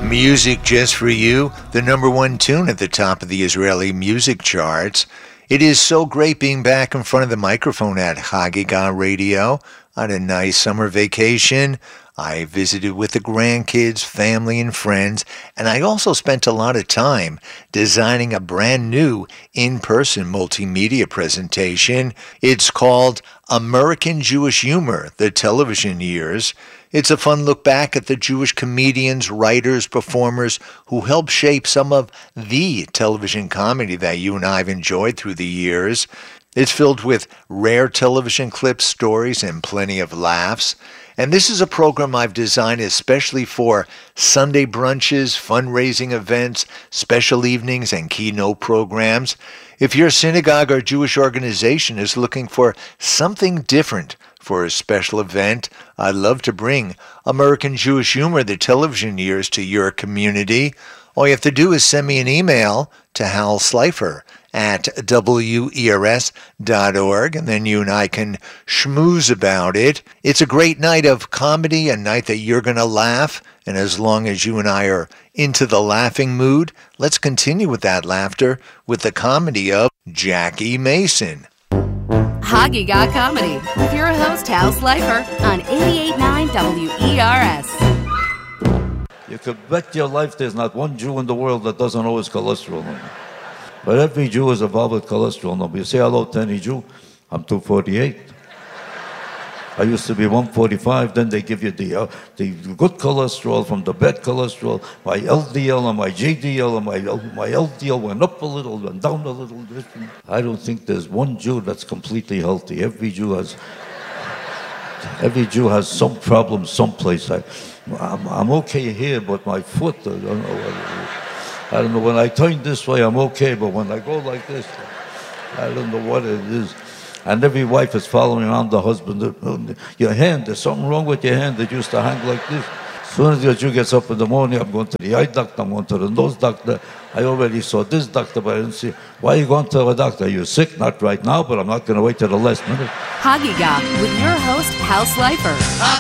Music Just For You, the number one tune at the top of the Israeli music charts. It is so great being back in front of the microphone at Hagiga Radio on a nice summer vacation. I visited with the grandkids, family, and friends, and I also spent a lot of time designing a brand new in-person multimedia presentation. It's called American Jewish Humor, the Television Years. It's a fun look back at the Jewish comedians, writers, performers who helped shape some of the television comedy that you and I have enjoyed through the years. It's filled with rare television clips, stories, and plenty of laughs. And this is a program I've designed especially for Sunday brunches, fundraising events, special evenings, and keynote programs. If your synagogue or Jewish organization is looking for something different for a special event, I'd love to bring American Jewish Humor, the Television Years, to your community. All you have to do is send me an email to Hal Slifer at WERS.org, and then you and I can schmooze about it. It's a great night of comedy, a night that you're going to laugh, and as long as you and I are into the laughing mood, let's continue with that laughter with the comedy of Jackie Mason. Hagiga Comedy with your host, Hal Slifer, on 88.9 WERS. You could bet your life there's not one Jew in the world that doesn't know his cholesterol number. But every Jew is involved with cholesterol number. You say hello to any Jew, I'm 248. I used to be 145, then they give you the good cholesterol from the bad cholesterol. My LDL and my JDL and my LDL went up a little and down a little. I don't think there's one Jew that's completely healthy. Every Jew has some problem someplace. I'm okay here, but my foot, I don't know. When I turn this way, I'm okay, but when I go like this, I don't know what it is. And every wife is following around the husband. Your hand, there's something wrong with your hand that used to hang like this. As soon as your Jew gets up in the morning, I'm going to the eye doctor, I'm going to the nose doctor. I already saw this doctor, but I didn't see. Why are you going to a doctor? Are you sick? Not right now, but I'm not going to wait till the last minute. Hagiga with your host, Hal Slifer.